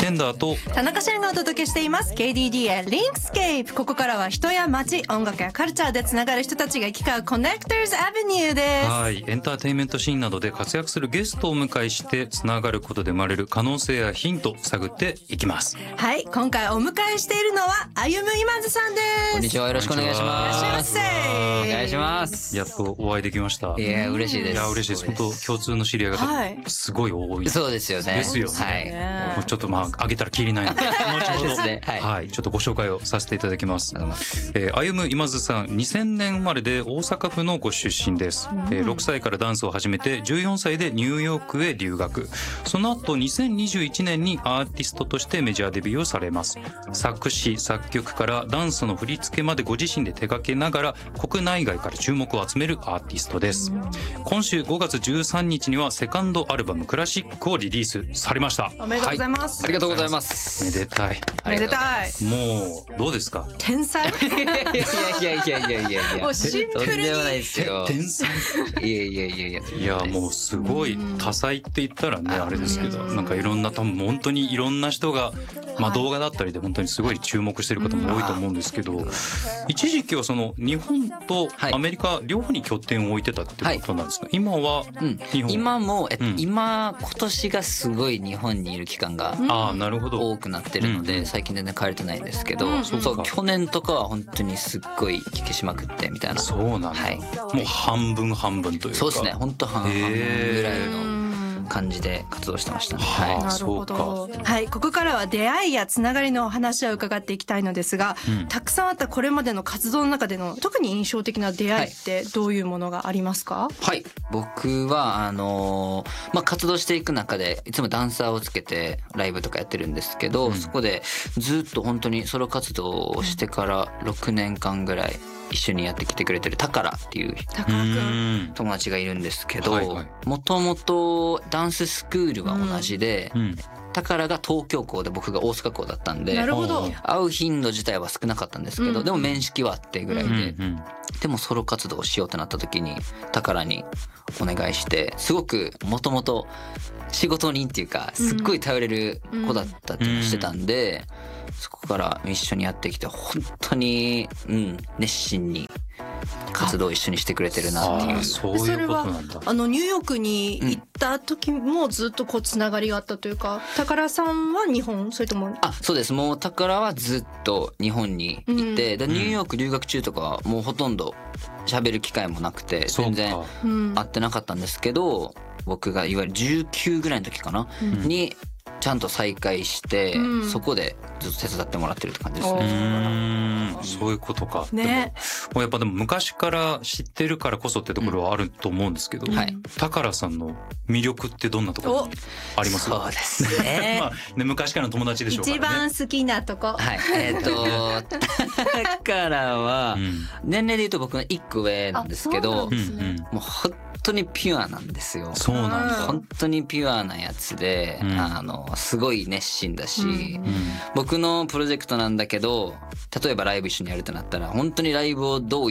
テンダーと田中シェンがお届けしています KDDA リンクスケープ。ここからは人や街、音楽やカルチャーでつながる人たちが行き交うコネクターズアベニューです。 はい、エンターテインメントシーンなどで活躍するゲストをお迎えしてつながることで生まれる可能性やヒントを探っていきます。 はい、今回お迎えしているのは歩夢今津さんです。 こんにちは、よろしくお願いします。 いらっしゃいませ。 お願いします。 やっとお会いできました。 いや嬉しいです。 いや嬉しいです。本当共通の知り合いがすごい多い。 そうですよね。 ですよね。もうちょっとあげたらきりないので後ほどはい、ちょっとご紹介をさせていただきます。歩夢今津さん、2000年生まれで大阪府のご出身です。6歳からダンスを始めて14歳でニューヨークへ留学。その後2021年にアーティストとしてメジャーデビューをされます。作詞作曲からダンスの振り付けまでご自身で手掛けながら国内外から注目を集めるアーティストです。今週5月13日にはセカンドアルバムクラシックをリリースされました。 おめでとうございます。 ありがとうございます。 めでたい。 めでたい。 もうどうですか？ 天才。 いやもうシンプルにとんでもないですよ。 天才。いやもうすごい多彩って言ったらねあれですけど、なんかいろんな多分本当にいろんな人が動画だったりで本当にすごい注目してる方も多いと思うんですけど、一時期はその日本とアメリカ両方に拠点を置いてたってことなんですか？今は日本。 今も今年がすごい日本にいる期間が多くなってるので最近全然帰れてないんですけど、そう去年とかは本当にすっごい聞きしまくってみたいな。 そうなんだ。もう半分半分というか。 そうですね。本当半々ぐらいの感じで活動してましたね。はい。 なるほど。はい、ここからは出会いやつながりのお話を伺っていきたいのですが、たくさんあったこれまでの活動の中での特に印象的な出会いってどういうものがありますか？ はい、僕は活動していく中でいつもダンサーをつけてライブとかやってるんですけど、そこでずっと本当にソロ活動をしてから6年間ぐらい一緒にやってきてくれてるタカラっていう友達がいるんですけど、もともとダンススクールは同じで、タカラが東京校で僕が大阪校だったんで、会う頻度自体は少なかったんですけど、でも面識はあってぐらいで、でもソロ活動をしようってなった時にタカラにお願いして、すごくもともと仕事人っていうかすっごい頼れる子だったっていうのをしてたんで、そこから一緒にやってきて本当に熱心に活動を一緒にしてくれてるなっていう。 そういうことなんだ。 ニューヨークに行った時もずっとつながりがあったというか、宝さんは日本、それとも？ そうです。もう宝はずっと日本にいて、ニューヨーク留学中とかはもうほとんど喋る機会もなくて全然会ってなかったんですけど、僕がいわゆる19ぐらいの時かな、にちゃんと再会して、そこでずっと手伝ってもらってるって感じですね。 そういうことか。ね。もうやっぱでも昔から知ってるからこそってところはあると思うんですけど、宝さんの魅力ってどんなところにありますか？ そうですね。 昔からの友達でしょうからね。 一番好きなとこ。 宝は年齢で言うと僕の1個上なんですけど、もう本当にピュアなんですよ。 そうなんだ。 本当にピュアなやつで、すごい熱心だし、僕のプロジェクトなんだけど、例えばライブ一緒にやるとなったら本当にライブをどう